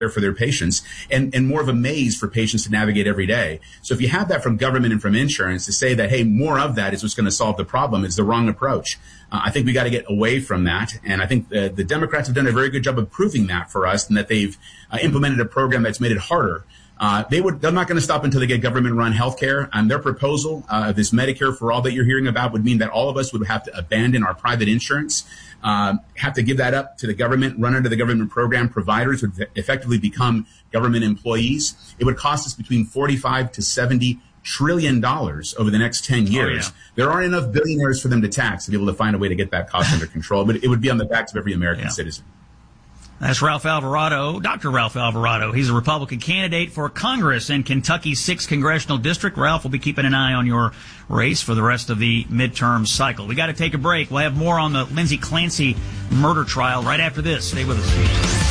for their patients and more of a maze for patients to navigate every day. So if you have that from government and from insurance, to say that, hey, more of that is what's going to solve the problem is the wrong approach. I think we got to get away from that. And I think the Democrats have done a very good job of proving that for us, and that they've implemented a program that's made it harder. They're not going to stop until they get government-run health care. And their proposal, this Medicare for All that you're hearing about, would mean that all of us would have to abandon our private insurance, have to give that up to the government, run under the government program. Providers would effectively become government employees. It would cost us between $45 to $70 trillion over the next 10 years. Oh, yeah. There aren't enough billionaires for them to tax to be able to find a way to get that cost under control, but it would be on the backs of every American citizen. That's Ralph Alvarado, Dr. Ralph Alvarado. He's a Republican candidate for Congress in Kentucky's 6th Congressional District. Ralph will be keeping an eye on your race for the rest of the midterm cycle. We got to take a break. We'll have more on the Lindsay Clancy murder trial right after this. Stay with us.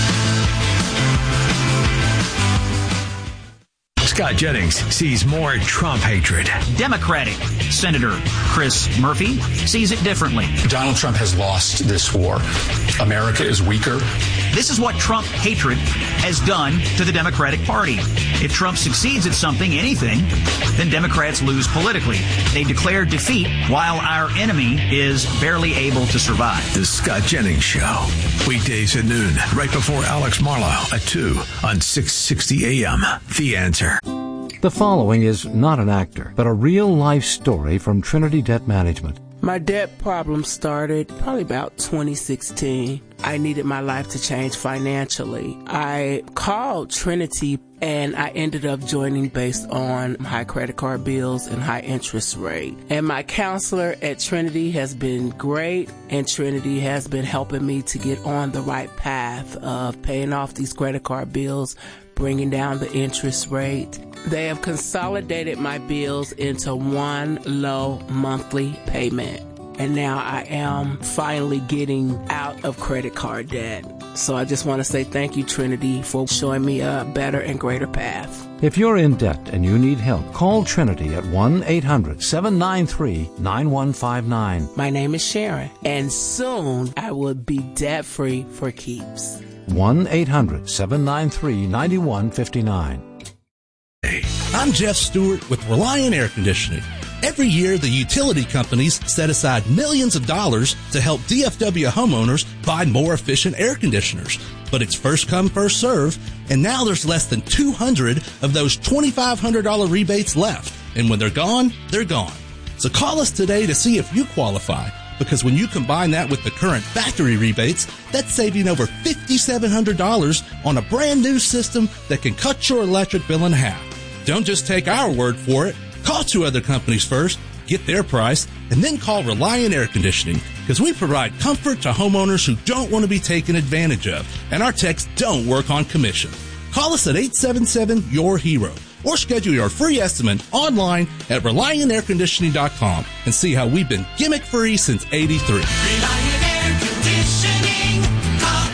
Scott Jennings sees more Trump hatred. Democratic Senator Chris Murphy sees it differently. Donald Trump has lost this war. America is weaker. This is what Trump hatred has done to the Democratic Party. If Trump succeeds at something, anything, then Democrats lose politically. They declare defeat while our enemy is barely able to survive. The Scott Jennings Show. Weekdays at noon, right before Alex Marlowe at 2 on 660 AM. The Answer. The following is not an actor, but a real-life story from Trinity Debt Management. My debt problem started probably about 2016. I needed my life to change financially. I called Trinity and I ended up joining based on high credit card bills and high interest rate. And my counselor at Trinity has been great, and Trinity has been helping me to get on the right path of paying off these credit card bills, bringing down the interest rate. They have consolidated my bills into one low monthly payment. And now I am finally getting out of credit card debt. So I just want to say thank you, Trinity, for showing me a better and greater path. If you're in debt and you need help, call Trinity at 1-800-793-9159. My name is Sharon, and soon I will be debt-free for keeps. 1-800-793-9159. I'm Jeff Stewart with Reliant Air Conditioning. Every year, the utility companies set aside millions of dollars to help DFW homeowners buy more efficient air conditioners. But it's first come, first serve, and now there's less than 200 of those $2,500 rebates left. And when they're gone, they're gone. So call us today to see if you qualify, because when you combine that with the current factory rebates, that's saving over $5,700 on a brand new system that can cut your electric bill in half. Don't just take our word for it. Call 2 other companies first, get their price, and then call Reliant Air Conditioning, because we provide comfort to homeowners who don't want to be taken advantage of, and our techs don't work on commission. Call us at 877-YOUR-HERO, or schedule your free estimate online at ReliantAirConditioning.com and see how we've been gimmick-free since '83. Reliant Air Conditioning. Call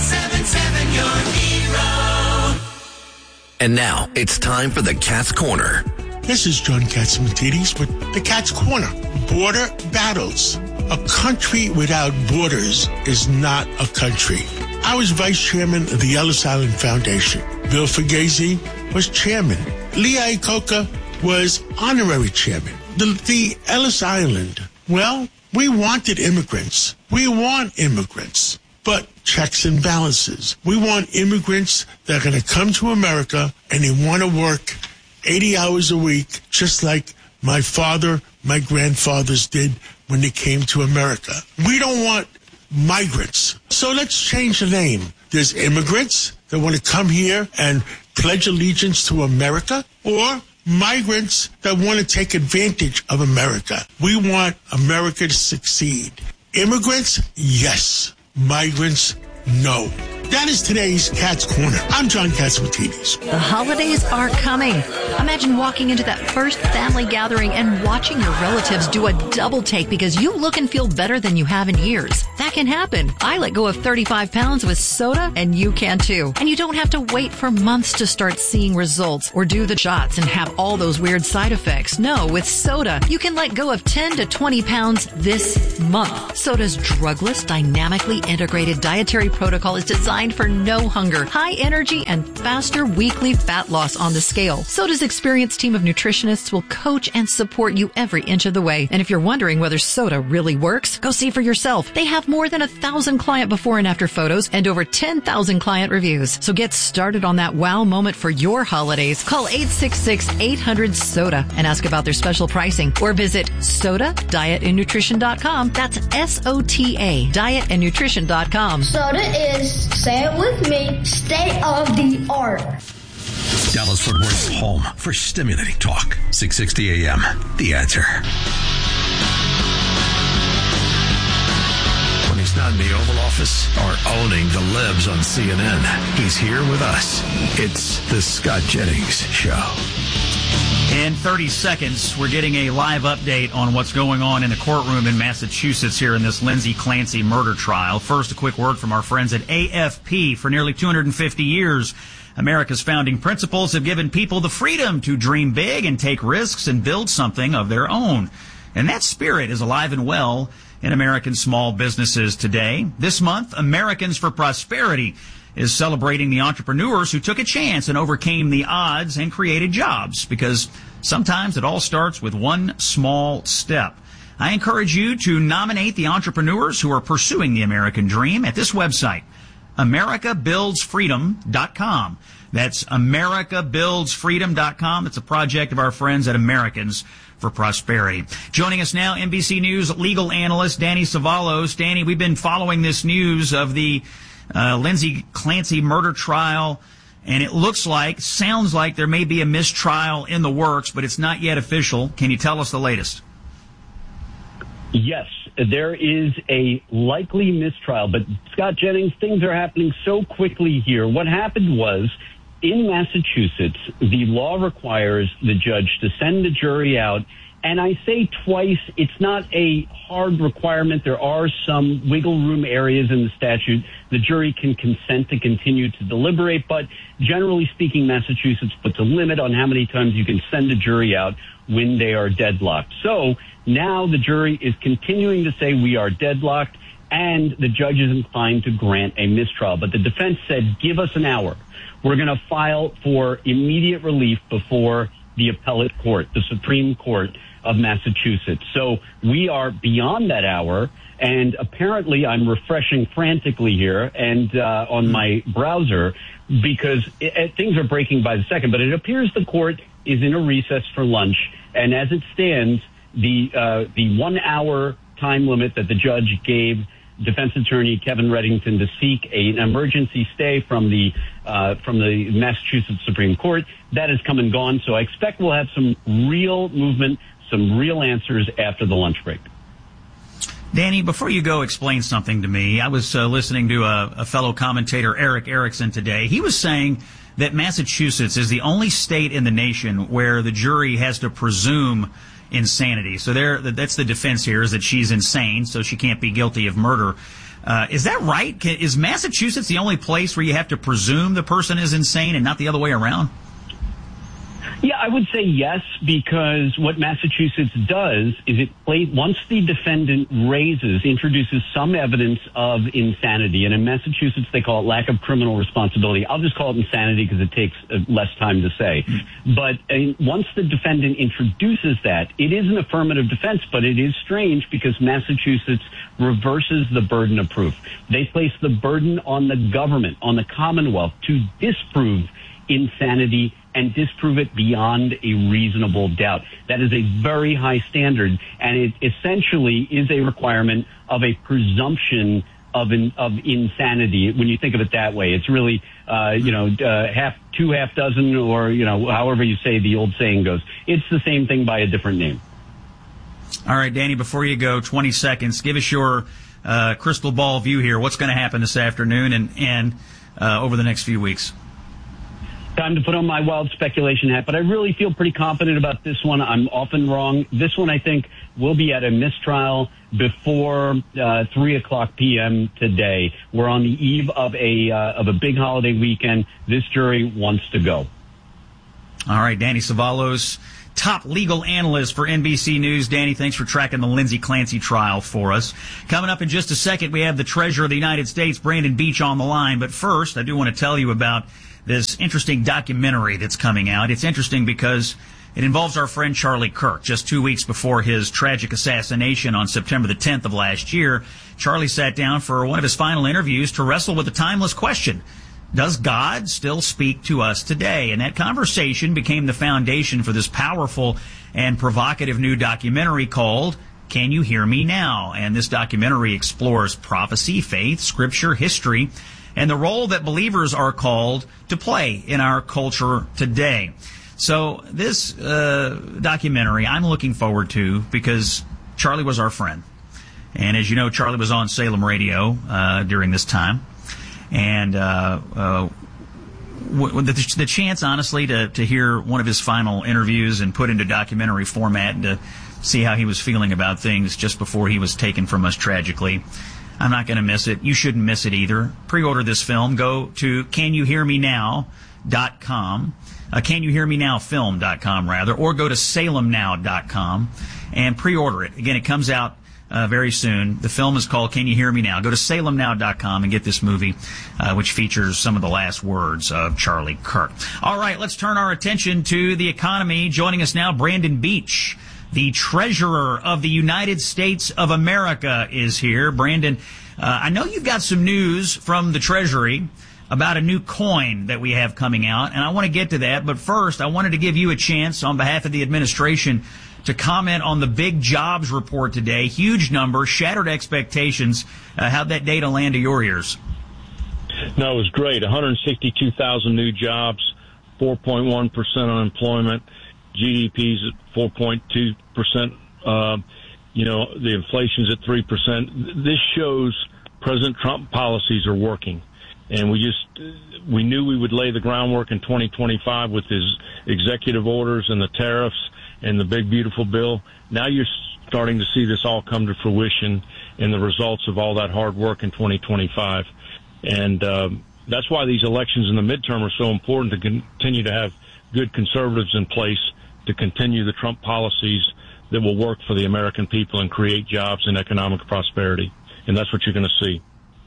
877-YOUR-HERO. And now it's time for the Cat's Corner. This is John Catsimatidis with the Cat's Corner. Border battles. A country without borders is not a country. I was vice chairman of the Ellis Island Foundation. Bill Fugazi was chairman. Lee Iacocca was honorary chairman. The Ellis Island, well, we wanted immigrants. We want immigrants, but checks and balances. We want immigrants that are going to come to America and they want to work 80 hours a week, just like my father, my grandfathers did when they came to America. We don't want migrants. So let's change the name. There's immigrants that want to come here and pledge allegiance to America, or migrants that want to take advantage of America. We want America to succeed. Immigrants, yes. Migrants, no. That is today's Cat's Corner. I'm John Catsimatidis. The holidays are coming. Imagine walking into that first family gathering and watching your relatives do a double take because you look and feel better than you have in years. That can happen. I let go of 35 pounds with soda, and you can too. And you don't have to wait for months to start seeing results or do the shots and have all those weird side effects. No, with soda, you can let go of 10 to 20 pounds this month. Soda's drugless, dynamically integrated dietary protocol is designed designed for no hunger, high energy, and faster weekly fat loss on the scale. Soda's experienced team of nutritionists will coach and support you every inch of the way. And if you're wondering whether Soda really works, go see for yourself. They have more than 1,000 client before and after photos and over 10,000 client reviews. So get started on that wow moment for your holidays. Call 866-800-SODA and ask about their special pricing, or visit SODA-dietandnutrition.com. That's SOTA, dietandnutrition.com. Soda is, say it with me, state of the art. Dallas-Fort Worth's home for stimulating talk. 660 AM. The Answer. When he's not in the Oval Office or owning the libs on CNN, he's here with us. It's the Scott Jennings Show. In 30 seconds, we're getting a live update on what's going on in the courtroom in Massachusetts here in this Lindsay Clancy murder trial. First, a quick word from our friends at AFP. For nearly 250 years, America's founding principles have given people the freedom to dream big and take risks and build something of their own. And that spirit is alive and well in American small businesses today. This month, Americans for Prosperity is celebrating the entrepreneurs who took a chance and overcame the odds and created jobs, because sometimes it all starts with one small step. I encourage you to nominate the entrepreneurs who are pursuing the American dream at this website, AmericaBuildsFreedom.com. That's AmericaBuildsFreedom.com. It's a project of our friends at Americans for Prosperity. Joining us now, NBC News legal analyst Danny Cevallos. Danny, we've been following this news of the Lindsay Clancy murder trial, and it sounds like there may be a mistrial in the works, but it's not yet official. Can you tell us the latest? Yes, there is a likely mistrial, but Scott Jennings, things are happening so quickly here. What happened was, in Massachusetts, the law requires the judge to send the jury out. And I say twice, it's not a hard requirement. There are some wiggle room areas in the statute. The jury can consent to continue to deliberate, but generally speaking, Massachusetts puts a limit on how many times you can send a jury out when they are deadlocked. So now the jury is continuing to say we are deadlocked, and the judge is inclined to grant a mistrial. But the defense said, give us an hour. We're going to file for immediate relief before the appellate court, the Supreme Court of Massachusetts. So we are beyond that hour, and apparently I'm refreshing frantically here and on my browser, because things are breaking by the second, but it appears the court is in a recess for lunch, and as it stands, the 1 hour time limit that the judge gave defense attorney Kevin Reddington to seek an emergency stay from the Massachusetts Supreme Court, that has come and gone. So I expect we'll have some real movement, some real answers after the lunch break. Danny, before you go, explain something to me. I was listening to a fellow commentator, Eric Erickson, today. He was saying that Massachusetts is the only state in the nation where the jury has to presume insanity. So that's the defense here, is that she's insane, so she can't be guilty of murder. Is that right? Is Massachusetts the only place where you have to presume the person is insane and not the other way around? Yeah, I would say yes, because what Massachusetts does is once the defendant introduces some evidence of insanity, and in Massachusetts they call it lack of criminal responsibility. I'll just call it insanity because it takes less time to say. But once the defendant introduces that, it is an affirmative defense, but it is strange because Massachusetts reverses the burden of proof. They place the burden on the government, on the Commonwealth, to disprove insanity and disprove it beyond a reasonable doubt. That is a very high standard, and it essentially is a requirement of a presumption of insanity. When you think of it that way, it's really, two half dozen, or, however you say the old saying goes. It's the same thing by a different name. All right, Danny, before you go, 20 seconds. Give us your crystal ball view here. What's going to happen this afternoon and over the next few weeks? Time to put on my wild speculation hat, but I really feel pretty confident about this one. I'm often wrong. This one, I think, will be at a mistrial before 3:00 p.m. today. We're on the eve of a big holiday weekend. This jury wants to go. All right, Danny Cevallos, top legal analyst for NBC News. Danny, thanks for tracking the Lindsay Clancy trial for us. Coming up in just a second, we have the Treasurer of the United States, Brandon Beach, on the line. But first, I do want to tell you about this interesting documentary that's coming out. It's interesting because it involves our friend Charlie Kirk. Just 2 weeks before his tragic assassination on September the 10th of last year, Charlie sat down for one of his final interviews to wrestle with a timeless question. Does God still speak to us today? And that conversation became the foundation for this powerful and provocative new documentary called Can You Hear Me Now? And this documentary explores prophecy, faith, scripture, history, and the role that believers are called to play in our culture today. So this documentary I'm looking forward to because Charlie was our friend. And as you know, Charlie was on Salem Radio during this time. And the chance, honestly, to hear one of his final interviews and put into documentary format and to see how he was feeling about things just before he was taken from us tragically, I'm not going to miss it. You shouldn't miss it either. Pre-order this film. Go to CanYouHearMeNow.com, CanYouHearMeNowFilm.com, rather, or go to SalemNow.com and pre-order it. Again, it comes out very soon. The film is called Can You Hear Me Now? Go to SalemNow.com and get this movie, which features some of the last words of Charlie Kirk. All right, let's turn our attention to the economy. Joining us now, Brandon Beach, the Treasurer of the United States of America, is here. Brandon, I know you've got some news from the Treasury about a new coin that we have coming out, and I want to get to that. But first, I wanted to give you a chance on behalf of the administration to comment on the big jobs report today. Huge number, shattered expectations. How'd that data land to your ears? No, it was great. 162,000 new jobs, 4.1% unemployment, GDP's at 4.2%. The inflation's at 3%. This shows President Trump policies are working. And we knew we would lay the groundwork in 2025 with his executive orders and the tariffs and the big, beautiful bill. Now you're starting to see this all come to fruition in the results of all that hard work in 2025. And that's why these elections in the midterm are so important, to continue to have good conservatives in place to continue the Trump policies that will work for the American people and create jobs and economic prosperity. And that's what you're going to see.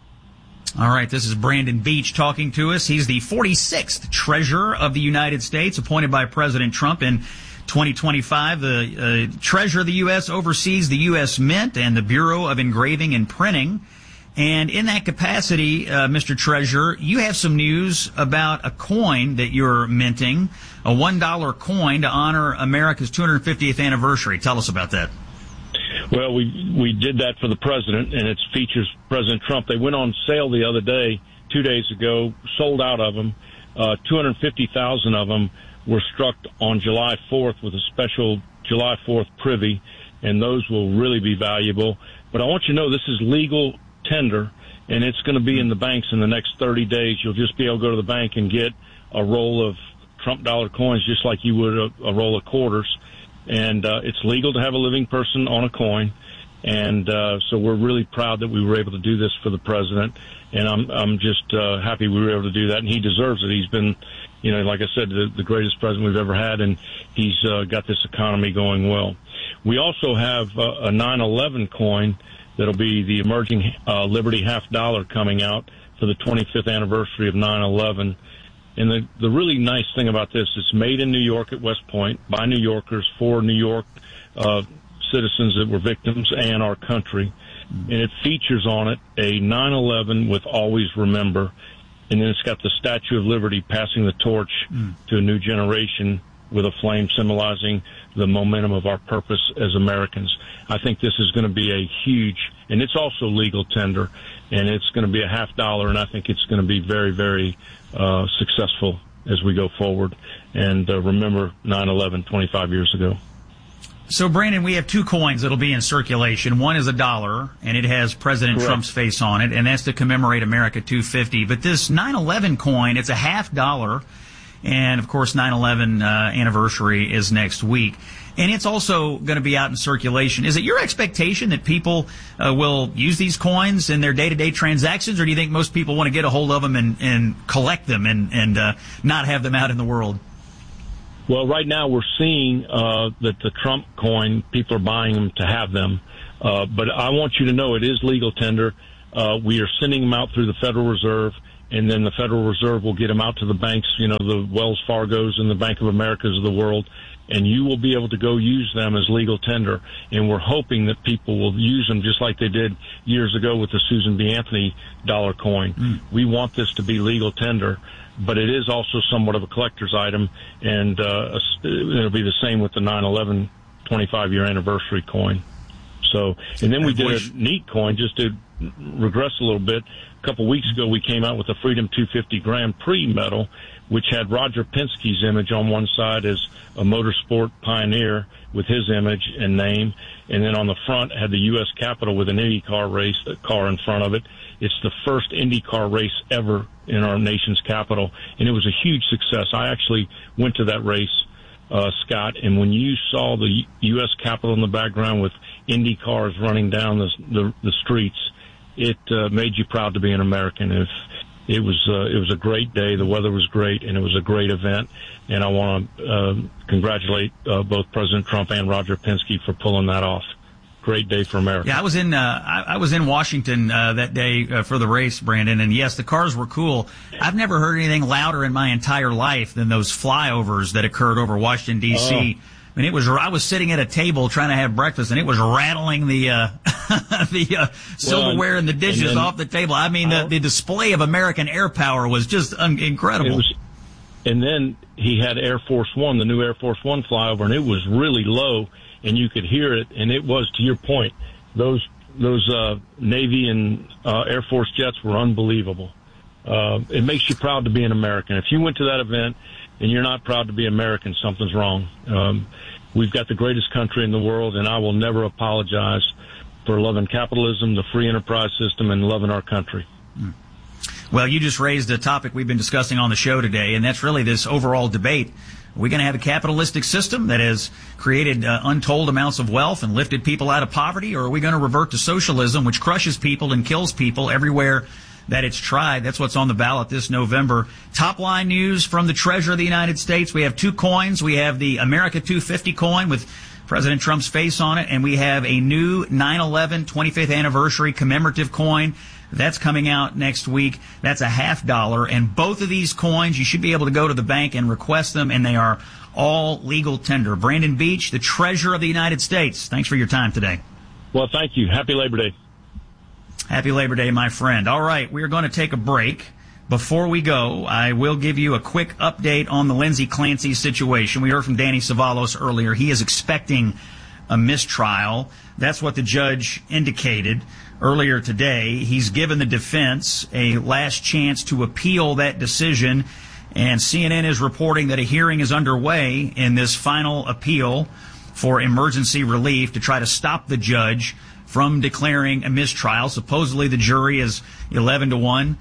All right, this is Brandon Beach talking to us. He's the 46th Treasurer of the United States, appointed by President Trump in 2025. The Treasurer of the U.S. oversees the U.S. Mint and the Bureau of Engraving and Printing. And in that capacity, Mr. Treasurer, you have some news about a coin that you're minting, a $1 coin to honor America's 250th anniversary. Tell us about that. Well, we did that for the president, and it features President Trump. They went on sale the other day, 2 days ago, sold out of them. 250,000 of them were struck on July 4th with a special July 4th privy, and those will really be valuable. But I want you to know this is legal tender, and it's going to be in the banks in the next 30 days. You'll just be able to go to the bank and get a roll of Trump dollar coins just like you would a roll of quarters. And it's legal to have a living person on a coin. And so we're really proud that we were able to do this for the president. And I'm just happy we were able to do that. And he deserves it. He's been, like I said, the greatest president we've ever had. And he's got this economy going well. We also have a 9/11 coin that'll be the emerging Liberty $50 coming out for the 25th anniversary of 9/11. And the really nice thing about this, it's made in New York at West Point by New Yorkers for New York citizens that were victims and our country. And it features on it a 9/11 with Always Remember. And then it's got the Statue of Liberty passing the torch to a new generation with a flame symbolizing the momentum of our purpose as Americans. I think this is going to be a huge, and it's also legal tender, and it's going to be a $50, and I think it's going to be very, very successful as we go forward. And remember 9/11 25 years ago. So, Brandon, we have two coins that'll be in circulation. One is $1, and it has President Correct. Trump's face on it, and that's to commemorate America 250. But this 9/11 coin, it's a $50, and, of course, 9/11 anniversary is next week. And it's also going to be out in circulation. Is it your expectation that people will use these coins in their day-to-day transactions, or do you think most people want to get a hold of them and collect them and not have them out in the world? Well, right now we're seeing that the Trump coin, people are buying them to have them. But I want you to know it is legal tender. We are sending them out through the Federal Reserve, and then the Federal Reserve will get them out to the banks, the Wells Fargos and the Bank of Americas of the world, and you will be able to go use them as legal tender. And we're hoping that people will use them just like they did years ago with the Susan B. Anthony dollar coin. We want this to be legal tender, but it is also somewhat of a collector's item, and it'll be the same with the 9/11 25-year anniversary coin. So, and then we did a neat coin just to regress a little bit. A couple weeks ago, we came out with a Freedom 250 Grand Prix medal, which had Roger Penske's image on one side as a motorsport pioneer with his image and name, and then on the front had the U.S. Capitol with an IndyCar race, a car in front of it. It's the first IndyCar race ever in our nation's capital, and it was a huge success. I actually went to that race, Scott, and when you saw the U.S. Capitol in the background with Indy cars running down the streets, it made you proud to be an American. It was a great day. The weather was great, and it was a great event. And I want to congratulate both President Trump and Roger Penske for pulling that off. Great day for America. Yeah, I was in Washington that day for the race, Brandon, and yes, the cars were cool. I've never heard anything louder in my entire life than those flyovers that occurred over Washington D.C. I mean, I was sitting at a table trying to have breakfast, and it was rattling the silverware and the dishes off the table. I mean, the display of American air power was just incredible. And then he had Air Force One, the new Air Force One flyover, and it was really low, and you could hear it. And it was, to your point, those Navy and Air Force jets were unbelievable. It makes you proud to be an American. If you went to that event and you're not proud to be American, something's wrong. We've got the greatest country in the world, and I will never apologize for loving capitalism, the free enterprise system, and loving our country. Well, you just raised a topic we've been discussing on the show today, and that's really this overall debate. Are we going to have a capitalistic system that has created untold amounts of wealth and lifted people out of poverty, or are we going to revert to socialism, which crushes people and kills people everywhere that it's tried? That's what's on the ballot this November. Top line news from the Treasurer of the United States. We have two coins. We have the America 250 coin with President Trump's face on it, and we have a new 9/11 25th anniversary commemorative coin. That's coming out next week. That's $50. And both of these coins, you should be able to go to the bank and request them, and they are all legal tender. Brandon Beach, the Treasurer of the United States, thanks for your time today. Well, thank you. Happy Labor Day. Happy Labor Day, my friend. All right, we're going to take a break. Before we go, I will give you a quick update on the Lindsey Clancy situation. We heard from Danny Savalos earlier. He is expecting a mistrial. That's what the judge indicated earlier today. He's given the defense a last chance to appeal that decision, and CNN is reporting that a hearing is underway in this final appeal for emergency relief to try to stop the judge from declaring a mistrial. Supposedly the jury is 11-1.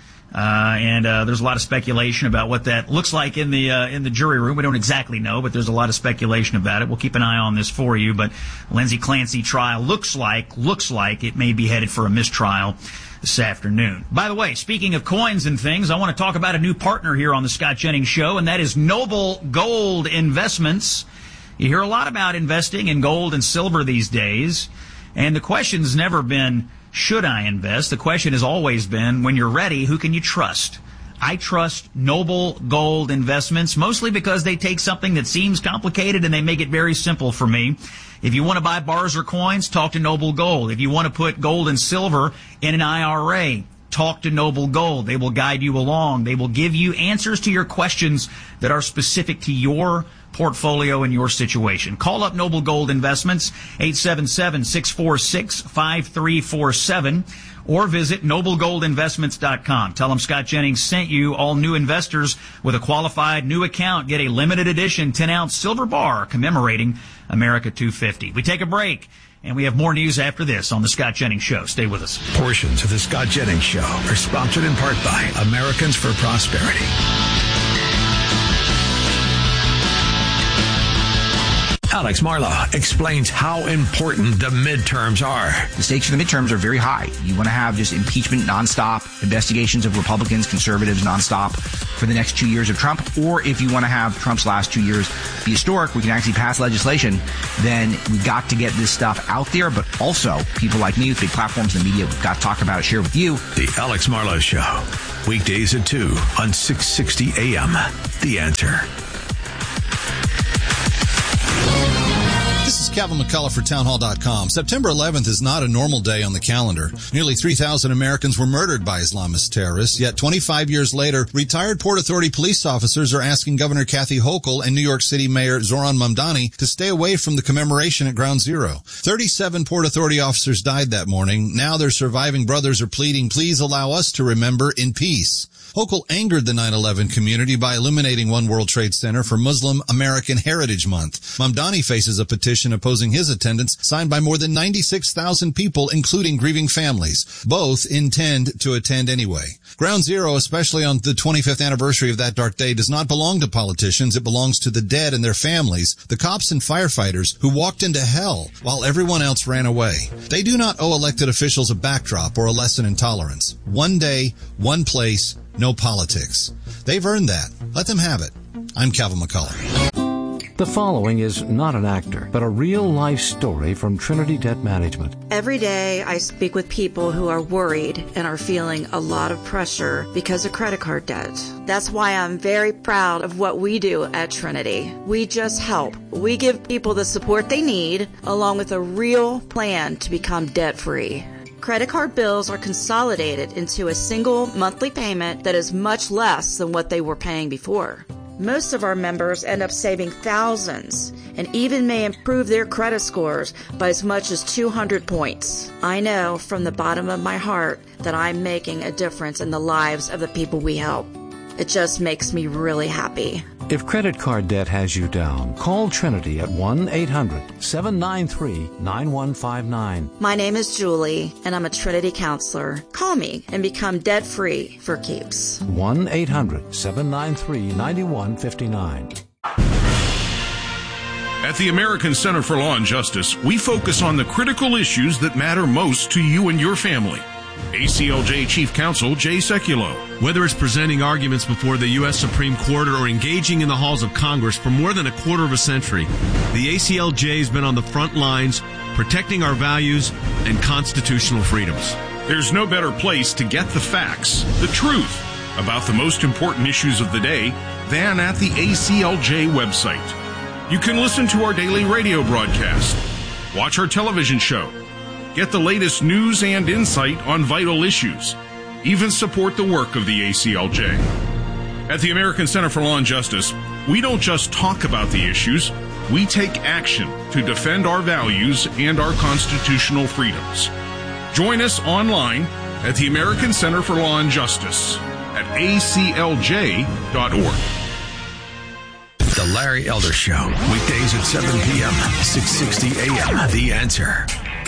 And there's a lot of speculation about what that looks like in the jury room. We don't exactly know, but there's a lot of speculation about it. We'll keep an eye on this for you. But Lindsey Clancy trial looks like it may be headed for a mistrial this afternoon. By the way, speaking of coins and things, I want to talk about a new partner here on the Scott Jennings Show, and that is Noble Gold Investments. You hear a lot about investing in gold and silver these days, and the question's never been, should I invest? The question has always been, when you're ready, who can you trust? I trust Noble Gold Investments, mostly because they take something that seems complicated and they make it very simple for me. If you want to buy bars or coins, talk to Noble Gold. If you want to put gold and silver in an IRA, talk to Noble Gold. They will guide you along. They will give you answers to your questions that are specific to your portfolio and your situation. Call up Noble Gold Investments, 877-646-5347, or visit noblegoldinvestments.com. Tell them Scott Jennings sent you. All new investors with a qualified new account get a limited edition 10-ounce silver bar commemorating America 250. We take a break, and we have more news after this on The Scott Jennings Show. Stay with us. Portions of The Scott Jennings Show are sponsored in part by Americans for Prosperity. Alex Marlow explains how important the midterms are. The stakes for the midterms are very high. You want to have just impeachment nonstop, investigations of Republicans, conservatives nonstop for the next 2 years of Trump. Or if you want to have Trump's last 2 years be historic, we can actually pass legislation, then we've got to get this stuff out there. But also, people like me with big platforms in the media, we've got to talk about it, share with you. The Alex Marlow Show. Weekdays at 2 on 660 AM. The Answer. This is Kevin McCullough for townhall.com. September 11th is not a normal day on the calendar. Nearly 3,000 Americans were murdered by Islamist terrorists, yet 25 years later, retired Port Authority police officers are asking Governor Kathy Hochul and New York City Mayor Zohran Mamdani to stay away from the commemoration at Ground Zero. 37 Port Authority officers died that morning. Now their surviving brothers are pleading, please allow us to remember in peace. Hochul angered the 9/11 community by illuminating One World Trade Center for Muslim American Heritage Month. Mamdani faces a petition opposing his attendance signed by more than 96,000 people, including grieving families. Both intend to attend anyway. Ground Zero, especially on the 25th anniversary of that dark day, does not belong to politicians. It belongs to the dead and their families, the cops and firefighters who walked into hell while everyone else ran away. They do not owe elected officials a backdrop or a lesson in tolerance. One day, one place, no politics. They've earned that. Let them have it. I'm Kevin McCullough. The following is not an actor, but a real-life story from Trinity Debt Management. Every day I speak with people who are worried and are feeling a lot of pressure because of credit card debt. That's why I'm very proud of what we do at Trinity. We just help. We give people the support they need, along with a real plan to become debt-free. Credit card bills are consolidated into a single monthly payment that is much less than what they were paying before. Most of our members end up saving thousands and even may improve their credit scores by as much as 200 points. I know from the bottom of my heart that I'm making a difference in the lives of the people we help. It just makes me really happy. If credit card debt has you down, call Trinity at 1-800-793-9159. My name is Julie, and I'm a Trinity counselor. Call me and become debt-free for keeps. 1-800-793-9159. At the American Center for Law and Justice, we focus on the critical issues that matter most to you and your family. ACLJ Chief Counsel Jay Sekulow. Whether it's presenting arguments before the U.S. Supreme Court or engaging in the halls of Congress for more than a quarter of a century, the ACLJ has been on the front lines protecting our values and constitutional freedoms. There's no better place to get the facts, the truth, about the most important issues of the day than at the ACLJ website. You can listen to our daily radio broadcast, watch our television show, get the latest news and insight on vital issues, even support the work of the ACLJ. At the American Center for Law and Justice, we don't just talk about the issues, we take action to defend our values and our constitutional freedoms. Join us online at the American Center for Law and Justice at aclj.org. The Larry Elder Show, weekdays at 7 p.m., 660 a.m. The Answer.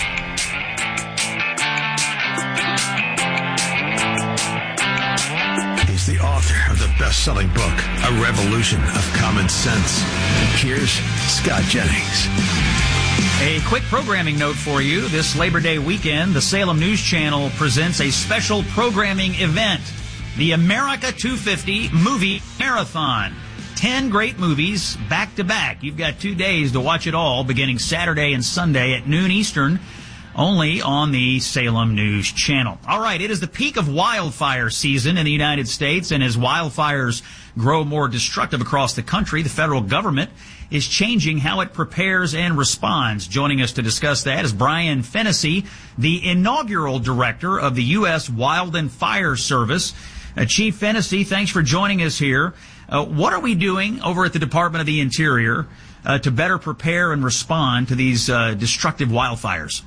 He's the author of the best-selling book, A Revolution of Common Sense. Here's Scott Jennings. A quick programming note for you. This Labor Day weekend, the Salem News Channel presents a special programming event, the America 250 Movie Marathon. 10 great movies back-to-back. You've got 2 days to watch it all, beginning Saturday and Sunday at noon Eastern, only on the Salem News Channel. All right, it is the peak of wildfire season in the United States, and as wildfires grow more destructive across the country, the federal government is changing how it prepares and responds. Joining us to discuss that is Brian Fennessy, the inaugural director of the U.S. Wild and Fire Service. Chief Fennessy, thanks for joining us here. What are we doing over at the Department of the Interior to better prepare and respond to these destructive wildfires?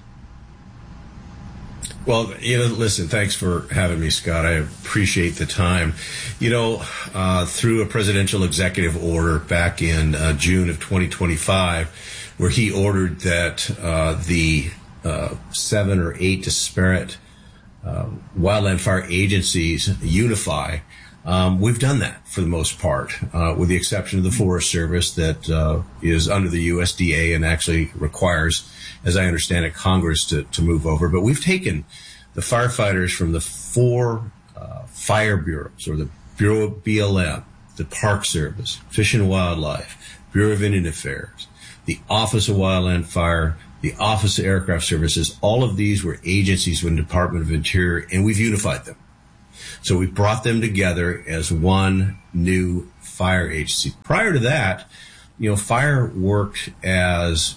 Well, listen, thanks for having me, Scott. I appreciate the time. Through a presidential executive order back in June of 2025, where he ordered that the 7 or 8 disparate wildland fire agencies unify, We've done that for the most part, with the exception of the Forest Service that is under the USDA and actually requires, as I understand it, Congress to move over. But we've taken the firefighters from the 4 fire bureaus, or the Bureau of BLM, the Park Service, Fish and Wildlife, Bureau of Indian Affairs, the Office of Wildland Fire, the Office of Aircraft Services. All of these were agencies within the Department of Interior, and we've unified them. So we brought them together as one new fire agency. Prior to that, fire worked as,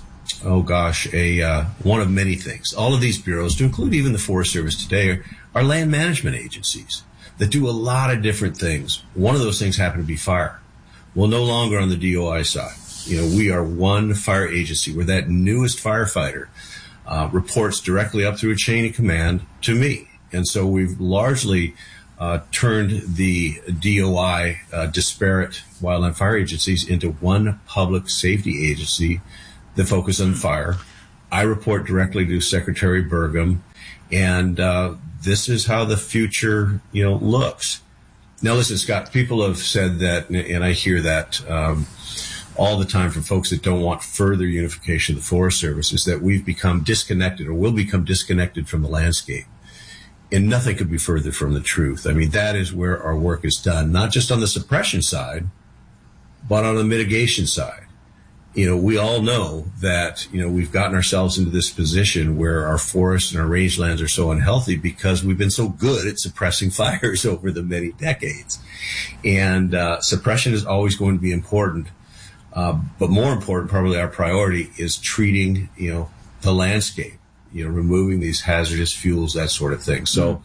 one of many things. All of these bureaus, to include even the Forest Service today, are land management agencies that do a lot of different things. One of those things happened to be fire. Well, no longer on the DOI side. We are one fire agency where that newest firefighter reports directly up through a chain of command to me. And so we've largely turned the DOI, disparate wildland fire agencies, into one public safety agency that focuses on fire. I report directly to Secretary Burgum, and this is how the future, looks. Now, listen, Scott, people have said that, and I hear that all the time from folks that don't want further unification of the Forest Service, is that we've become disconnected, or will become disconnected from the landscape. And nothing could be further from the truth. I mean, that is where our work is done, not just on the suppression side, but on the mitigation side. We all know that, we've gotten ourselves into this position where our forests and our rangelands are so unhealthy because we've been so good at suppressing fires over the many decades. And suppression is always going to be important. But more important, probably our priority, is treating, the landscape. Removing these hazardous fuels, that sort of thing. So,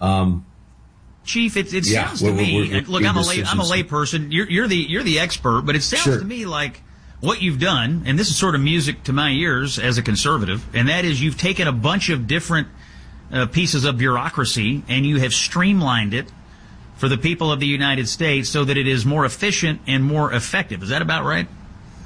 Chief, it sounds to me. Look, I'm a lay person. You're the expert, but it sounds to me like what you've done, and this is sort of music to my ears as a conservative, and that is you've taken a bunch of different pieces of bureaucracy and you have streamlined it for the people of the United States so that it is more efficient and more effective. Is that about right?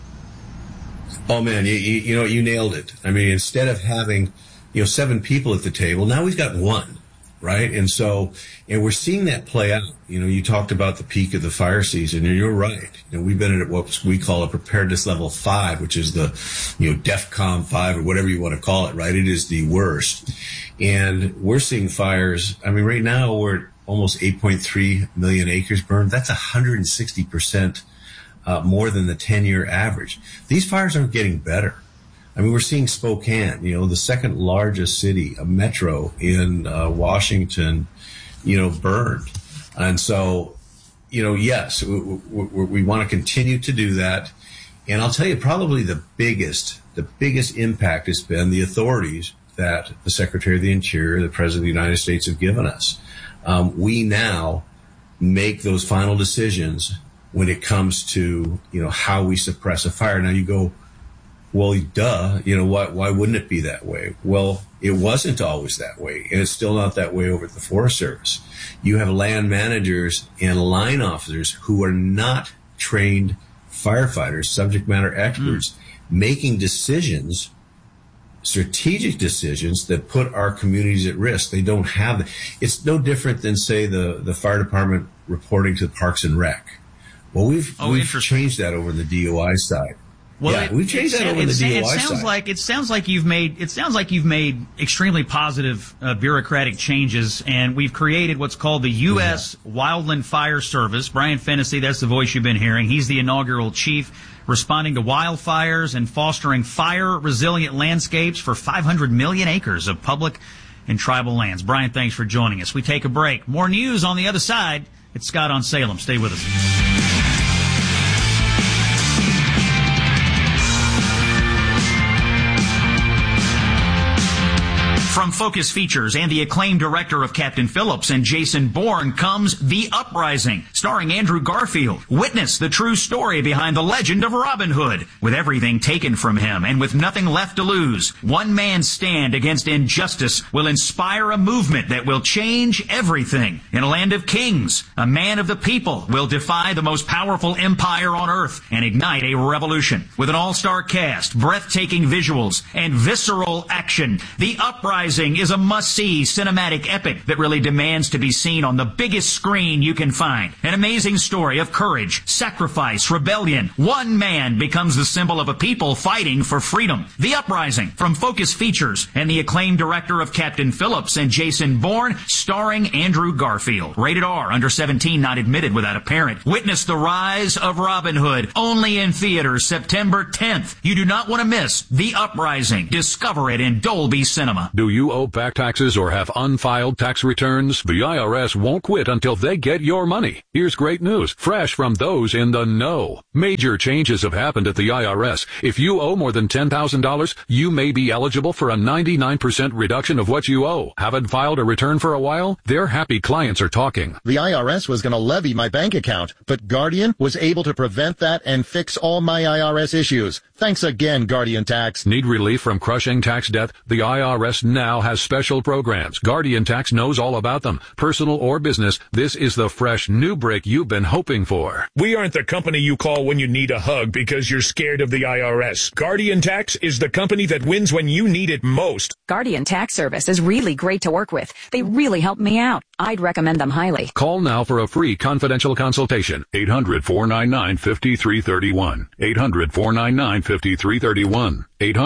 Oh man, you nailed it. I mean, instead of having 7 people at the table, now we've got 1, right? And we're seeing that play out. You talked about the peak of the fire season, and you're right. We've been at what we call a preparedness level 5, which is the, DEFCON 5 or whatever you want to call it, right? It is the worst. And we're seeing fires. I mean, right now we're at almost 8.3 million acres burned. That's 160% more than the 10-year average. These fires aren't getting better. I mean, we're seeing Spokane, the second largest city, a metro in Washington, burned. And so, yes, we want to continue to do that. And I'll tell you, probably the biggest impact has been the authorities that the Secretary of the Interior, the President of the United States have given us. We now make those final decisions when it comes to, how we suppress a fire. Now you go, well, duh, why wouldn't it be that way? Well, it wasn't always that way, and it's still not that way over at the Forest Service. You have land managers and line officers who are not trained firefighters, subject matter experts, making decisions, strategic decisions that put our communities at risk. They don't have it's no different than, say, the fire department reporting to Parks and Rec. Well, we've changed that over the DOI side. Well, we've changed that over the DOI side. It sounds like you've made extremely positive bureaucratic changes, and we've created what's called the U.S. Wildland Fire Service. Brian Fennessy, that's the voice you've been hearing. He's the inaugural chief, responding to wildfires and fostering fire-resilient landscapes for 500 million acres of public and tribal lands. Brian, thanks for joining us. We take a break. More news on the other side. It's Scott on Salem. Stay with us. From Focus Features and the acclaimed director of Captain Phillips and Jason Bourne comes The Uprising, starring Andrew Garfield. Witness the true story behind the legend of Robin Hood. With everything taken from him and with nothing left to lose, one man's stand against injustice will inspire a movement that will change everything. In a land of kings, a man of the people will defy the most powerful empire on earth and ignite a revolution. With an all-star cast, breathtaking visuals, and visceral action, The Uprising Uprising is a must-see cinematic epic that really demands to be seen on the biggest screen you can find. An amazing story of courage, sacrifice, rebellion. One man becomes the symbol of a people fighting for freedom. The Uprising from Focus Features and the acclaimed director of Captain Phillips and Jason Bourne, starring Andrew Garfield. Rated R, under 17, not admitted without a parent. Witness the rise of Robin Hood, only in theaters September 10th. You do not want to miss The Uprising. Discover it in Dolby Cinema. Do you owe back taxes or have unfiled tax returns? The IRS won't quit until they get your money. Here's great news, fresh from those in the know. Major changes have happened at the IRS. If you owe more than $10,000, you may be eligible for a 99% reduction of what you owe. Haven't filed a return for a while? Their happy clients are talking. The IRS was going to levy my bank account, but Guardian was able to prevent that and fix all my IRS issues. Thanks again, Guardian Tax. Need relief from crushing tax debt? The IRS now has special programs. Guardian Tax knows all about them. Personal or business, this is the fresh new break you've been hoping for. We aren't the company you call when you need a hug because you're scared of the IRS. Guardian Tax is the company that wins when you need it most. Guardian Tax Service is really great to work with. They really helped me out. I'd recommend them highly. Call now for a free confidential consultation. 800-499-5331. 800-499-5331.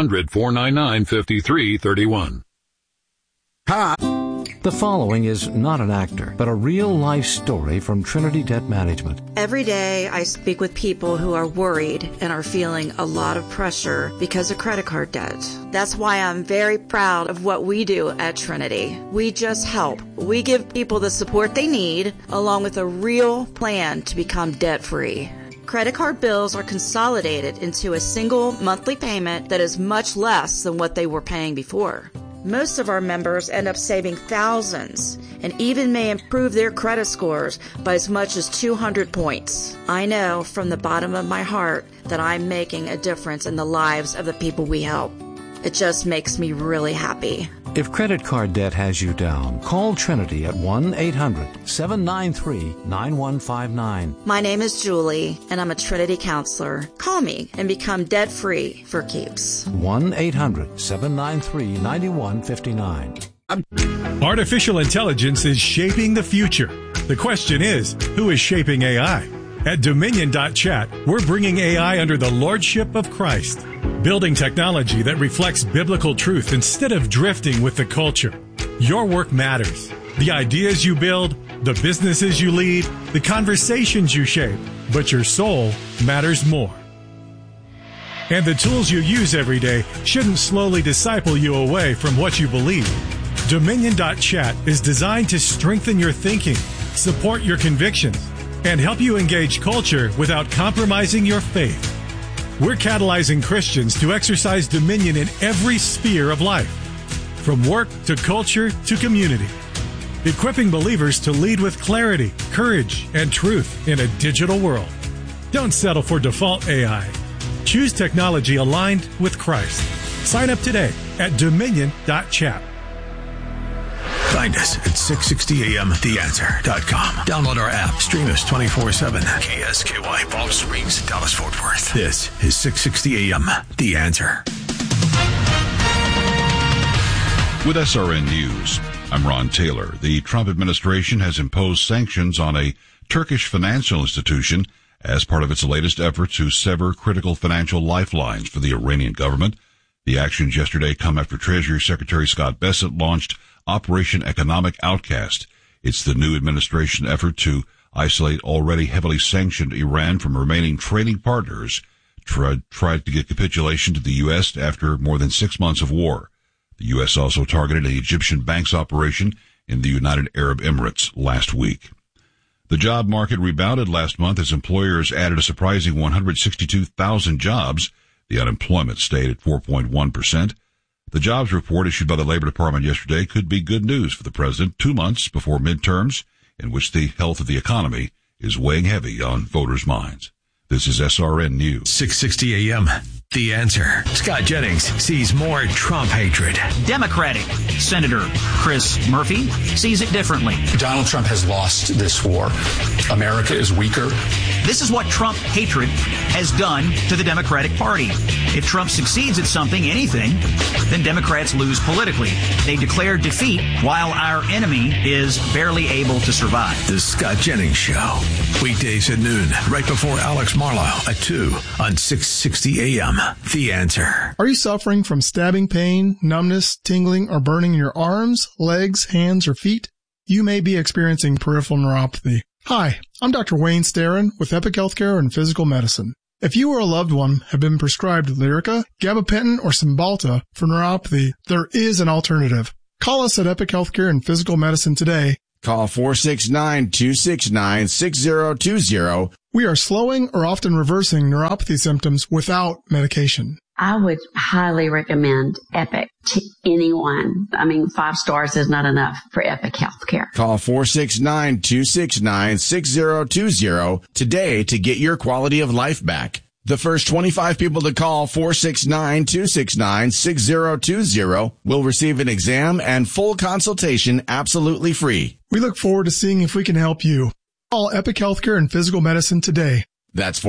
800-499-5331. Hi. The following is not an actor, but a real-life story from Trinity Debt Management. Every day I speak with people who are worried and are feeling a lot of pressure because of credit card debt. That's why I'm very proud of what we do at Trinity. We just help. We give people the support they need, along with a real plan to become debt-free. Credit card bills are consolidated into a single monthly payment that is much less than what they were paying before. Most of our members end up saving thousands and even may improve their credit scores by as much as 200 points. I know from the bottom of my heart that I'm making a difference in the lives of the people we help. It just makes me really happy. If credit card debt has you down, call Trinity at 1-800-793-9159. My name is Julie, and I'm a Trinity counselor. Call me and become debt-free for keeps. 1-800-793-9159. Artificial intelligence is shaping the future. The question is, who is shaping AI? At Dominion.chat, we're bringing AI under the lordship of Christ, building technology that reflects biblical truth instead of drifting with the culture. Your work matters. The ideas you build, the businesses you lead, the conversations you shape, but your soul matters more. And the tools you use every day shouldn't slowly disciple you away from what you believe. Dominion.chat is designed to strengthen your thinking, support your convictions, and help you engage culture without compromising your faith. We're catalyzing Christians to exercise dominion in every sphere of life, from work to culture to community, equipping believers to lead with clarity, courage, and truth in a digital world. Don't settle for default AI. Choose technology aligned with Christ. Sign up today at Dominion.chat. Find us at 660amtheanswer.com. Download our app. Stream us 24/7. KSKY, Palm Springs, Dallas, Fort Worth. This is 660 AM, The Answer. With SRN News, I'm Ron Taylor. The Trump administration has imposed sanctions on a Turkish financial institution as part of its latest effort to sever critical financial lifelines for the Iranian government. The actions yesterday come after Treasury Secretary Scott Bessent launched Operation Economic Outcast. It's the new administration effort to isolate already heavily sanctioned Iran from remaining trading partners, tried to get capitulation to the U.S. after more than 6 months of war. The U.S. also targeted an Egyptian bank's operation in the United Arab Emirates last week. The job market rebounded last month as employers added a surprising 162,000 jobs. The unemployment stayed at 4.1%. The jobs report issued by the Labor Department yesterday could be good news for the president 2 months before midterms, in which the health of the economy is weighing heavy on voters' minds. This is SRN News. 660 AM, The Answer. Scott Jennings sees more Trump hatred. Democratic Senator Chris Murphy sees it differently. Donald Trump has lost this war. America is weaker. This is what Trump hatred has done to the Democratic Party. If Trump succeeds at something, anything, then Democrats lose politically. They declare defeat while our enemy is barely able to survive. The Scott Jennings Show. Weekdays at noon, right before Alex Marlowe at 2 on 660 AM. The Answer. Are you suffering from stabbing pain, numbness, tingling, or burning in your arms, legs, hands, or feet? You may be experiencing peripheral neuropathy. Hi, I'm Dr. Wayne Starrin with Epic Healthcare and Physical Medicine. If you or a loved one have been prescribed Lyrica, gabapentin, or Cymbalta for neuropathy, there is an alternative. Call us at Epic Healthcare and Physical Medicine today. Call 469-269-6020. We are slowing or often reversing neuropathy symptoms without medication. I would highly recommend Epic to anyone. 5 stars is not enough for Epic Healthcare. Call 469-269-6020 today to get your quality of life back. The first 25 people to call 469-269-6020 will receive an exam and full consultation absolutely free. We look forward to seeing if we can help you. Call Epic Healthcare and Physical Medicine today. That's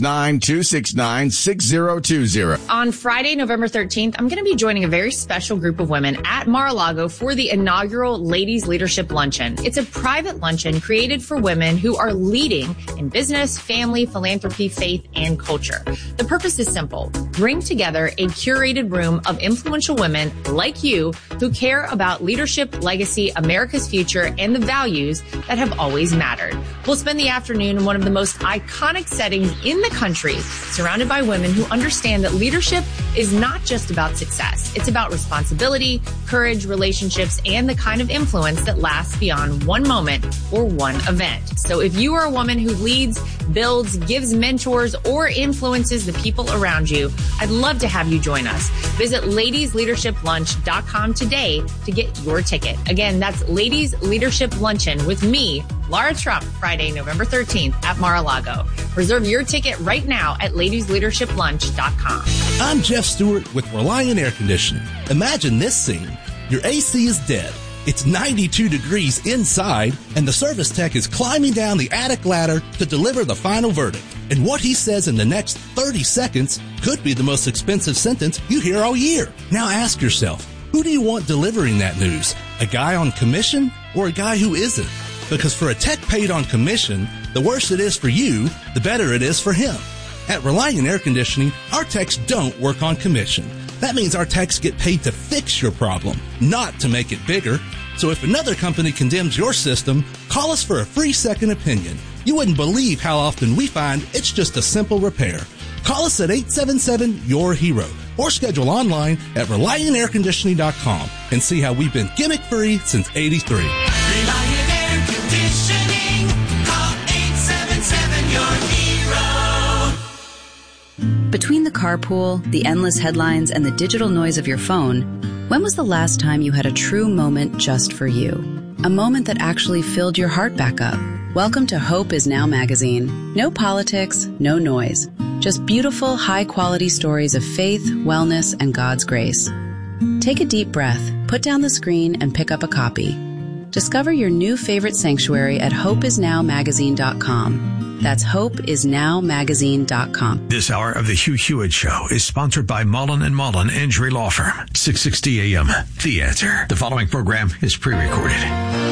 469-269-6020. On Friday, November 13th, I'm going to be joining a very special group of women at Mar-a-Lago for the inaugural Ladies Leadership Luncheon. It's a private luncheon created for women who are leading in business, family, philanthropy, faith, and culture. The purpose is simple. Bring together a curated room of influential women like you who care about leadership, legacy, America's future, and the values that have always mattered. We'll spend the afternoon in one of the most iconic settings in the country, surrounded by women who understand that leadership is not just about success. It's about responsibility, courage, relationships, and the kind of influence that lasts beyond one moment or one event. So if you are a woman who leads, builds, gives mentors, or influences the people around you, I'd love to have you join us. Visit ladiesleadershiplunch.com today to get your ticket. Again, that's Ladies Leadership Luncheon with me, Laura Trump, Friday, November 13th at Mar-a-Lago. Reserve your ticket right now at ladiesleadershiplunch.com. I'm Jeff Stewart with Reliant Air Conditioning. Imagine this scene. Your AC is dead. It's 92 degrees inside, and the service tech is climbing down the attic ladder to deliver the final verdict. And what he says in the next 30 seconds could be the most expensive sentence you hear all year. Now ask yourself, who do you want delivering that news? A guy on commission or a guy who isn't? Because for a tech paid on commission, the worse it is for you, the better it is for him. At Reliant Air Conditioning, our techs don't work on commission. That means our techs get paid to fix your problem, not to make it bigger. So if another company condemns your system, call us for a free second opinion. You wouldn't believe how often we find it's just a simple repair. Call us at 877-YOUR-HERO or schedule online at ReliantAirConditioning.com and see how we've been gimmick-free since '83. Reliant Air Conditioning. Call 877-YOUR-HERO. Between the carpool, the endless headlines, and the digital noise of your phone, when was the last time you had a true moment just for you? A moment that actually filled your heart back up. Welcome to Hope Is Now magazine. No politics, no noise. Just beautiful, high-quality stories of faith, wellness, and God's grace. Take a deep breath, put down the screen, and pick up a copy. Discover your new favorite sanctuary at hopeisnowmagazine.com. That's hopeisnowmagazine.com. This hour of the Hugh Hewitt Show is sponsored by Mullen & Mullen Injury Law Firm. 660 AM. The Answer. The following program is pre-recorded.